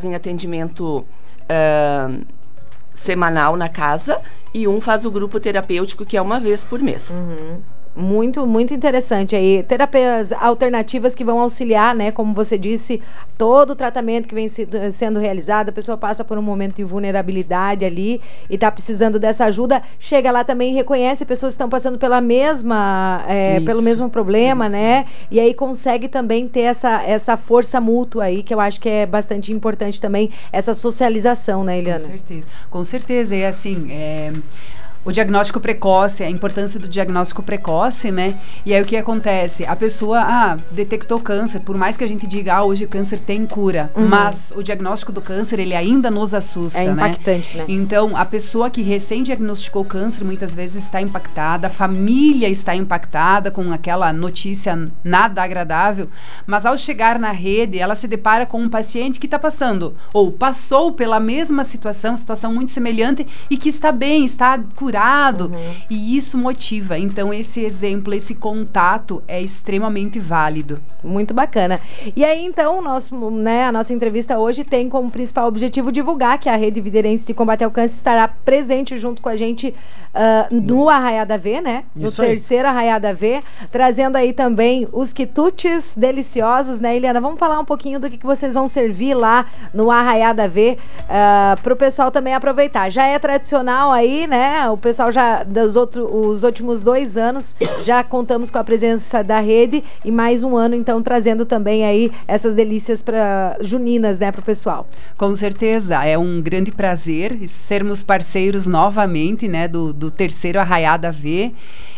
fazem atendimento semanal na casa e um faz o grupo terapêutico, que é uma vez por mês. Muito, muito interessante aí. Terapias alternativas que vão auxiliar, né? Como você disse, todo o tratamento que vem sendo realizado, a pessoa passa por um momento de vulnerabilidade ali e tá precisando dessa ajuda. Chega lá também e reconhece pessoas que estão passando pelo mesmo problema, né? E aí consegue também ter essa força mútua aí, que eu acho que é bastante importante também, essa socialização, né, Eliana? Com certeza. E assim, o diagnóstico precoce, a importância do diagnóstico precoce, né? E aí o que acontece? A pessoa, detectou câncer, por mais que a gente diga, hoje o câncer tem cura, mas o diagnóstico do câncer, ele ainda nos assusta, né? É impactante, né? Então, a pessoa que recém-diagnosticou câncer, muitas vezes está impactada, a família está impactada com aquela notícia nada agradável, mas ao chegar na rede, ela se depara com um paciente que está passando, ou passou pela mesma situação muito semelhante, e que está bem, está curado, e isso motiva. Então, esse exemplo, esse contato é extremamente válido. Muito bacana. E aí, então, a nossa entrevista hoje tem como principal objetivo divulgar que a Rede Viderense de Combate ao Câncer estará presente junto com a gente no Arraiada V, né? No terceiro Arraiada V, trazendo aí também os quitutes deliciosos, né, Eliana? Vamos falar um pouquinho do que vocês vão servir lá no Arraiada V, para o pessoal também aproveitar. Já é tradicional aí, né? O pessoal já, os últimos 2 anos, já contamos com a presença da rede e mais um ano, então, trazendo também aí essas delícias juninas, né, para o pessoal. Com certeza, é um grande prazer sermos parceiros novamente, né, do terceiro Arraiada V.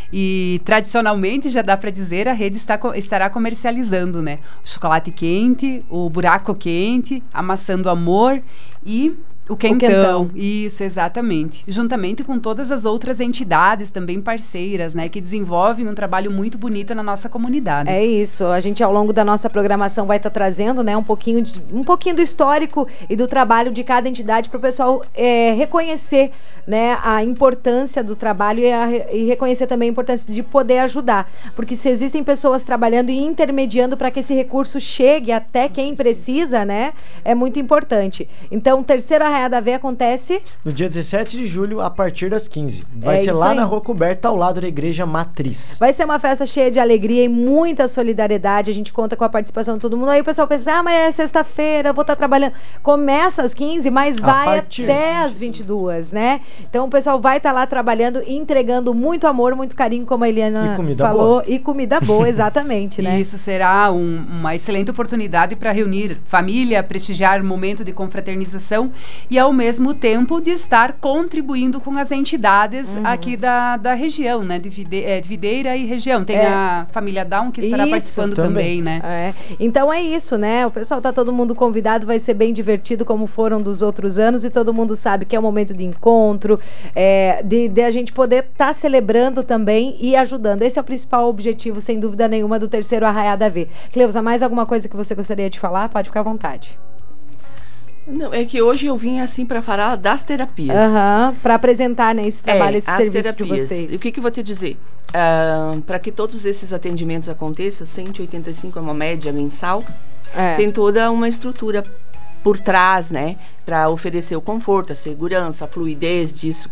E tradicionalmente, já dá para dizer, a rede estará comercializando, né, o chocolate quente, o buraco quente, a maçã do amor e o quentão. Isso, exatamente. Juntamente com todas as outras entidades também parceiras, né, que desenvolvem um trabalho muito bonito na nossa comunidade. É isso. A gente, ao longo da nossa programação, vai estar trazendo, né, um pouquinho do histórico e do trabalho de cada entidade para o pessoal reconhecer, né, a importância do trabalho e reconhecer também a importância de poder ajudar. Porque se existem pessoas trabalhando e intermediando para que esse recurso chegue até quem precisa, né, é muito importante. Então, terceira Arraiada V acontece no dia 17 de julho, a partir das 15. Vai ser lá na Rua Coberta, ao lado da Igreja Matriz. Vai ser uma festa cheia de alegria e muita solidariedade. A gente conta com a participação de todo mundo. Aí o pessoal pensa, mas é sexta-feira, eu vou estar trabalhando. Começa às 15, mas vai até às 22, né? Então o pessoal vai estar lá trabalhando e entregando muito amor, muito carinho, como a Eliana falou. E comida boa, exatamente, né? E isso será uma excelente oportunidade para reunir família, prestigiar o momento de confraternização e, ao mesmo tempo, de estar contribuindo com as entidades aqui da região, né? De Videira e região. Tem a família Down que estará participando também, né? Então é isso, né? O pessoal tá todo mundo convidado, vai ser bem divertido como foram dos outros anos e todo mundo sabe que é um momento de encontro, de a gente poder estar celebrando também e ajudando. Esse é o principal objetivo, sem dúvida nenhuma, do terceiro Arraiada V. Cleusa, mais alguma coisa que você gostaria de falar? Pode ficar à vontade. Não, é que hoje eu vim assim para falar das terapias. Para apresentar, né, esse trabalho, esse serviço terapias. De vocês. E o que eu vou te dizer? Para que todos esses atendimentos aconteçam, 185 é uma média mensal, tem toda uma estrutura por trás, né, para oferecer o conforto, a segurança, a fluidez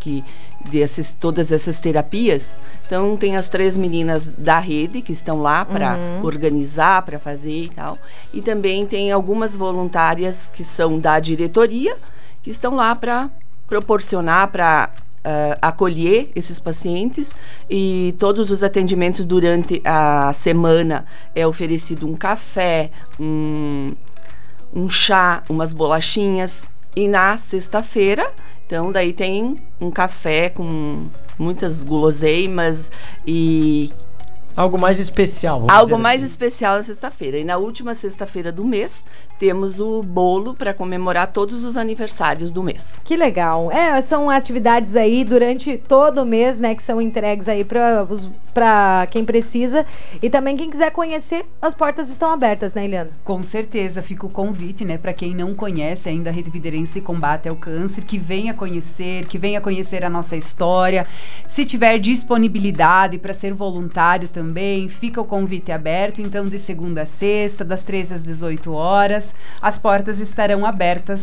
todas essas terapias. Então, tem as 3 meninas da rede que estão lá para organizar, para fazer e tal. E também tem algumas voluntárias que são da diretoria, que estão lá para proporcionar, para acolher esses pacientes, e todos os atendimentos durante a semana é oferecido um café, um chá, umas bolachinhas, e na sexta-feira, então daí tem um café com muitas guloseimas e algo mais especial. Algo mais especial na sexta-feira. E na última sexta-feira do mês, temos o bolo para comemorar todos os aniversários do mês. Que legal. São atividades aí durante todo o mês, né, que são entregues aí para quem precisa. E também quem quiser conhecer, as portas estão abertas, né, Eliana? Com certeza, fica o convite, né, para quem não conhece ainda a Rede Viderense de Combate ao Câncer, que venha conhecer a nossa história. Se tiver disponibilidade para ser voluntário também, fica o convite aberto. Então, de segunda a sexta, das 13 às 18 horas, as portas estarão abertas